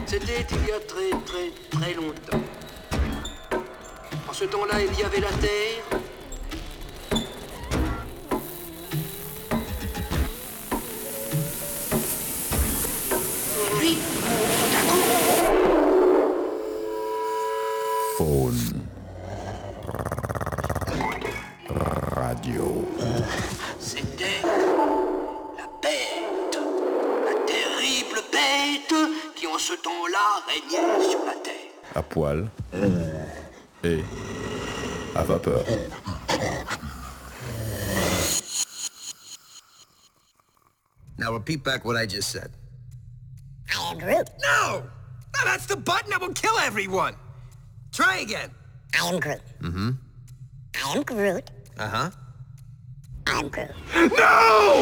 C'était il y a très longtemps. En ce temps-là, il y avait la Terre. Puis, tout à coup... Faune. Radio. C'était la bête. La terrible bête qui en ce temps-là régnait sur la Terre. À poil. Et à vapeur. Now repeat back what I just said. I am Groot. No! No, that's the button that will kill everyone! Try again. I am Groot. I am Groot. Uh-huh. I am Groot. No!